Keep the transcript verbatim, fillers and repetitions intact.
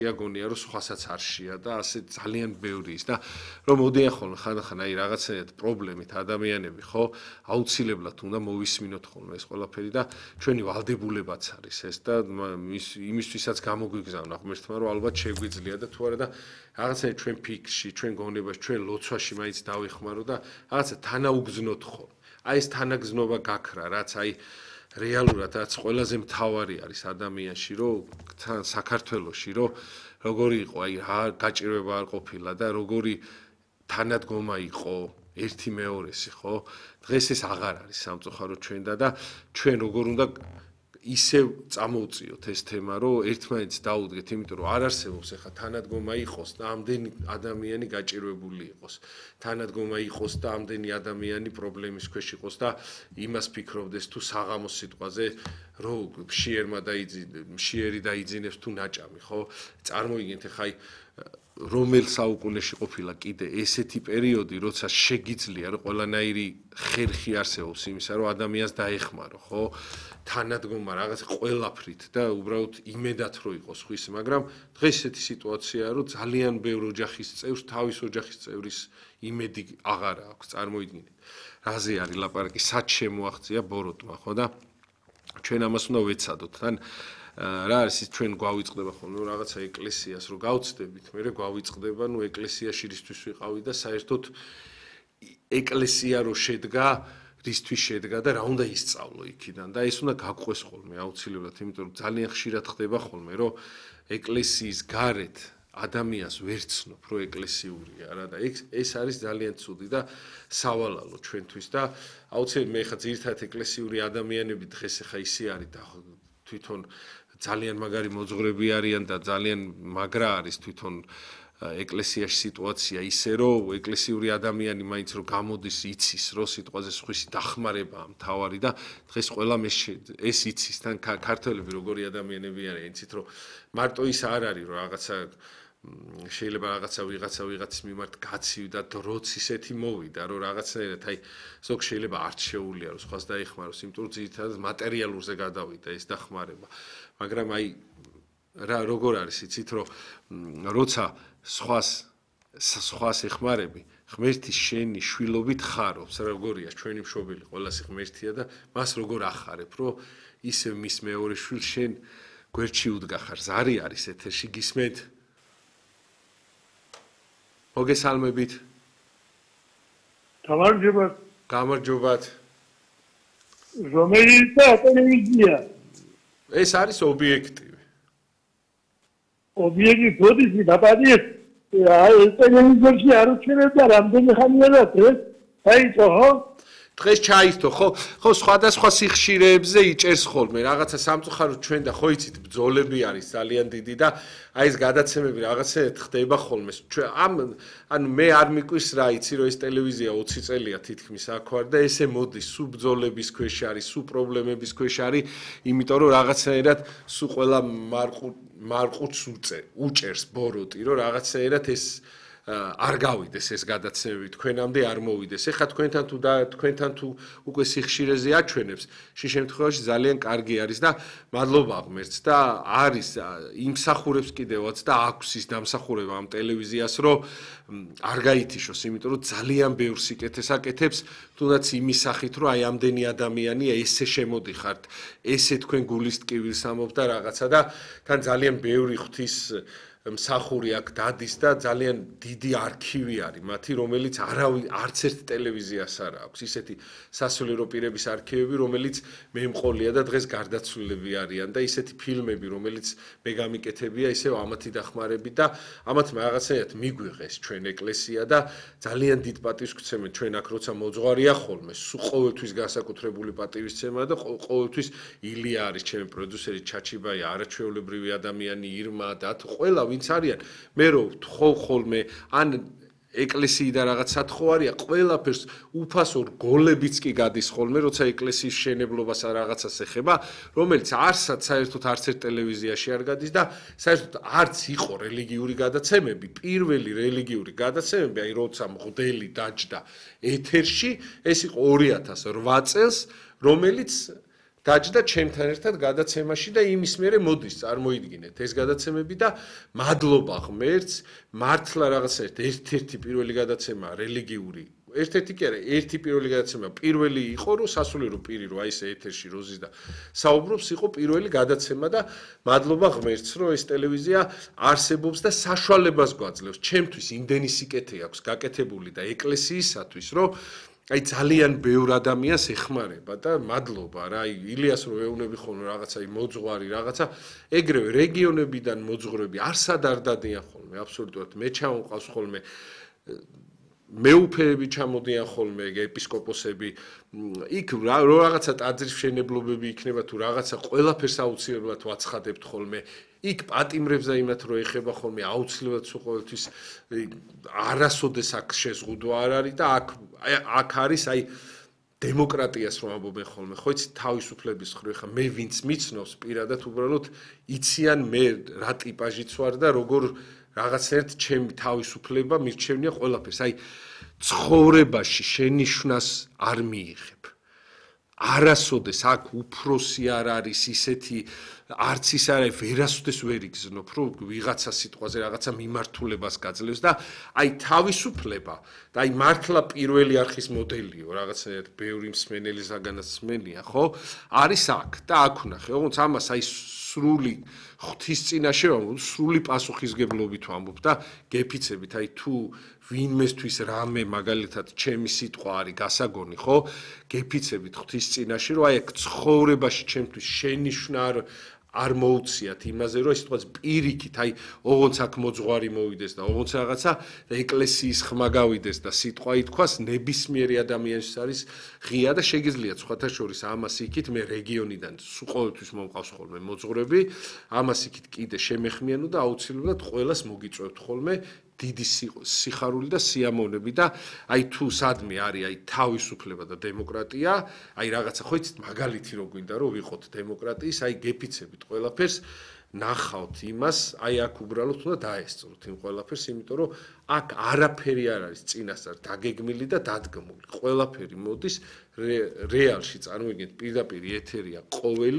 იაგონია რომ სხვასაც არშია და ასე ძალიან ბევრი ის და რომ მოდიან ხოლმე ხანდახან აი რაღაცნაირად პრობლემით ადამიანები ხო აუცილებლად უნდა მოვისმინოთ ხოლმე ეს ყველაფერი და ჩვენი ვალდებულებაც არის ეს და იმისთვისაც გამოგვიგზავნა ღმერთმა რომ ალბათ შეგვიძლია და თუ არა და რაღაცნაირად ჩვენ ფიქრში ჩვენ გონებაში ჩვენ ლოცვაში მაინც დავიხმარო და რაღაცა თანაუგზნოთ ხოლმე აი ეს თანაგზნობა გაქრა რაც აი რეალურად რაც ყველაზე მთავარი არის ადამიანში რომ თან საქართველოში რომ როგორი იყო აი რა გაჭირვება არ ყოფილა და როგორი თანადგომა იყო ერთი მეორესი ხო დღეს ეს აღარ არის სამწუხაროდ ჩვენ და და ჩვენ როგორ უნდა ისევ წამოვწიოთ ეს თემა რომ ერთმანეთს დაუდგეთ იმიტომ რომ არ არსებობს ახლა თანადგომა იყოს და ამდენი ადამიანი გაჭირვებული იყოს თანადგომა იყოს და ამდენი ადამიანი პრობლემის ქვეშ იყოს და იმას ფიქრობდეს თუ საღამოს სიტყვაზე რომ მშიერმა დაიძინეს მშიერი დაიძინებს თუ ნაჭამი ხო წარმოიდგინეთ ახლა აი რომელ საუკუნეში ყოფილა კიდე ესეთი პერიოდი როცა შეგიძლია რომ ყველანაირი ხერხი არსებობს იმისა რომ ადამიანს დაეხმარო ხო თანადგომა რაღაც ყველაფრით და უბრალოდ იმედად რო იყოს ხვის მაგრამ დღეს ესეთი სიტუაციაა რომ ძალიან ბევრ ოჯახის წევრს თავის ოჯახის წევრის იმედი აღარ აქვს წარმოიდგინეთ რაზე არის ლაპარაკი სად შემოაღწია ბოროტმა ხო და ჩვენ ამას უნდა ვეცადოთ თან რა არის ის ჩვენ გვავიწყდება ხოლმე რომ რაღაცა ეკლესიას რო გავწდებით მე გვავიწყდება ნუ ეკლესიაში რისთვის ვიყავი და საერთოდ ეკლესია რო შედგა რისთვის შედგა და რა უნდა ისწავლო იქიდან და ეს უნდა გაგვყვეს ხოლმე აუცილებლად იმიტომ რომ ძალიან ხშირად ხდება ხოლმე რომ ეკლესიის გარეთ ადამიანს ვერ ცნობ რომ ეკლესიურია რა და ეს არის ძალიან ცუდი და სავალალო ჩვენთვის და აუცილებლად მე ხა ძირითადად ეკლესიური ადამიანები დღეს ხა ისე არის და თვითონ ძალიან მაგარი მოძღვრები არიან და ძალიან მაგრა არის თვითონ ეკლესიაში სიტუაცია ისე რომ ეკლესიური ადამიანი მაინც რომ გამოდის იცის რომ სიტყვაზე სხვისი დახმარებაა მთავარი და დღეს ყველა ეს იცის თან ქართველები როგორი ადამიანები არიან იცით რომ მარტო ის არ არის რომ რაღაცა შეიძლება რაღაცა ვიღაცა ვიღაცის მიმართ გაცივდა დროც ისეთი მოვიდა რომ რაღაცნაირად აი ზოგ შეიძლება არ შეუულია რომ სხვას დაეხმაროს იმიტომ რომ ძირითადად მატერიალურზე გადავიდა ეს დახმარება მაგრამ აი რა როგორ არის იცით რომ როცა სხვას სხვას ეხმარები ღმერთის შენი შვილობით ხარობს როგორია ჩვენი მშობელი ყველას ღმერთია და მას როგორ ახარებ რომ ისევ მის მეორე შვილს შენ გვერდში უდგახარ ზარი არის ეთერში გისმენთ მოგესალმებით გამარჯობათ გამარჯობათ რომელი ტელევიზია ეს არის ობიექტივი ობიექტივი პროდუცი დაბადიეთ აი ტელევიზორში არ უჩვენებდა რამდენი ხანია და დღეს დაიწყო ხო დღეს ჩაისთო ხო ხო სხვადასხვა სიხშირეებზე იჭერს ხოლმე რაღაცა სამწუხაროდ ჩვენ და ხო იცით ბრძოლები არის ძალიან დიდი და აი ეს გადაცემები რაღაცა ხდება ხოლმე ამ ანუ მე არ მიკვირს რა იცი რომ ეს ტელევიზია ოცი წელია თითქმის აქ ვარ და ესე მოდის სუ ბრძოლების ქვეშ არის სუ პრობლემების ქვეშ არის იმიტომ რომ რაღაცაერად სუ ყველა მარყუ მარყუც უჭერს ბოროტი რომ რაღაცაერად ეს არ გავიდეს ეს გადაცემები თქვენამდე არ მოვიდეს ეხლა თქვენთან თუ და თქვენთან თუ უკვე სიხშირეზე აჩვენებს შე შემთხვევაში ძალიან კარგი არის და მადლობა ღმერთს და არის იმსახურებს კიდევაც და აქვს ის დამსახურება ამ ტელევიზიას რომ არ გაითიშოს იმიტომ რომ ძალიან ბევრ სიკეთეს აკეთებს თუნდაც იმის სახით რომ აი ამდენი ადამიანია ესე შემოდიხართ ესე თქვენ გულის ტკივილს ამობ და რაღაცა და თან ძალიან ბევრი ღვთის მსახური აქ დადის და ძალიან დიდი არქივი არის მათი რომელიც არავინ არც ერთ ტელევიზიას არ აქვს ისეთი სასულიერო პირების არქივები რომელიც მემყოლია და დღეს გარდაცვლილები არიან და ისეთი ფილმები რომელიც მე გამიკეთებია ისევ ამათი დახმარებით და ამათ რაღაცნაირად მიგვიღეს ჩვენ ეკლესია და ძალიან დიდ პატივს გვცემენ ჩვენ აქ როცა მოძღვარია ხოლმე სულ ყოველთვის განსაკუთრებული პატივისცემა და ყოველთვის ილია არის ჩემი პროდიუსერი ჩაჩიბაია არაჩვეულებრივი ადამიანი ირმა და ყველა ვინც არიან მე რო თხოვ ხოლმე ან ეკლესიიდან რაღაც სათხოვარია ყველაფერს უფასო გოლებიც კი გადის ხოლმე როცა ეკლესიის შენებლობას რაღაცას ეხება რომელიც არცაც საერთოდ არც ერთ ტელევიზიაში არ გადის და საერთოდ არც იყო რელიგიური გადაცემები პირველი რელიგიური გადაცემები აი როცა მღვდელი დაჯდა ეთერში ეს იყო ორი ათას რვა წელს რომელიც დაჯდა ჩემთან ერთად გადაცემაში და იმის მერე მოდის წარმოიდგინეთ ეს გადაცემები და მადლობა ღმერთს მართლა რაღაცა ერთ-ერთი პირველი გადაცემა რელიგიური ერთ-ერთი კი არა ერთი პირველი გადაცემა პირველი იყო რომ სასულიერო პირი რომ აი ეს ეთერში როზის და საუბრობს იყო პირველი გადაცემა და მადლობა ღმერთს რომ ეს ტელევიზია არსებობს და საშუალებას გვაძლევს ჩემთვის იმდენი სიკეთე აქვს გაკეთებული და ეკლესიისათვის რომ აი ძალიან ბევრ ადამიანს ეხმარება და მადლობა რა აი ილიას რო ეუბნები ხოლმე რაღაცა აი მოძღვარი რაღაცა ეგრევე რეგიონებიდან მოძღვრები არსად არ დადიან ხოლმე აბსოლუტურად მე ჩამოყავს ხოლმე მეუფეები ჩამოდიან ხოლმე ეპისკოპოსები იქ რო რაღაცა ტაძრის მშენებლობები იქნება თუ რაღაცა ყველაფერს აუცილებლად ვაცხადებთ ხოლმე იქ პატიმრებს და იმათ რო ეხება ხოლმე აუცილებლად სულ ყოველთვის არასოდეს აქ შეზღუდვა არ არის და აქ აქ არის აი დემოკრატიას რომ ამბობენ ხოლმე ხო იცი თავისუფლების ხრი ხა მე ვინც მიცნობს პირადად უბრალოდ იციან მე რა ტიპაჟიც ვარ და როგორ რაღაცნაირად ჩემი თავისუფლება მირჩევნია ყველაფერს აი ცხოვრებაში შენიშვნას არ მიიღებ არასოდეს აქ უფროსი არ არის ისეთი არც ის არის ვერასოდეს ვერ იგზნობ რომ ვიღაცა სიტყვაზე რაღაცა მიმართულებას გაძლევს და აი თავისუფლება და აი მართლა პირველი არხის მოდელიო რაღაცნაირად ბევრი მსმენელი საგანაც მსმენია ხო არის აქ და აქ ვნახე ოღონდ ამას აი სრული ღვთის წინაშე ვამბობ სრული პასუხისგებლობით ვამბობ და გეფიცებით აი თუ ვინმესთვის რამე მაგალითად ჩემი სიტყვა არის გასაგონი ხო გეფიცებით ღვთის წინაშე რომ აი აქ ცხოვრებაში ჩემთვის შენიშვნა არ არ მოუციათ იმაზე რომ ეს თქოს პირიქით აი ოღონდ აქ მოძღვარი მოვიდეს და ოღონდ რაღაცა და ეკლესიის ხმა გავიდეს და სიტყვა ითქვას ნებისმიერი ადამიანის არის ღია და შეგიძლიათ სხვათა შორის ამას იქით მე რეგიონიდან სულ ყოველთვის მომყავს ხოლმე მოძღვრები ამას იქით კიდე შემეხმიანო და აუცილებლად ყველას მოგიწევთ ხოლმე დიდი სიხარული და სიამოვნები და აი თუ სადმე არის აი თავისუფლება და დემოკრატია, აი რაღაცა ხო იცით მაგალითი რო გვინდა რომ ვიყოთ დემოკრატიის, აი გეფიცებით ყველაფერს ნახავთ იმას, აი აქ უბრალოდ უნდა დაესწროთ იმ ყველაფერს, იმიტომ რომ აქ არაფერი არ არის წინასწარ დაგეგმილი და დადგმული. ყველაფერი მოდის რეალში წარმოიდგინეთ პირდაპირ ეთერია ყოველი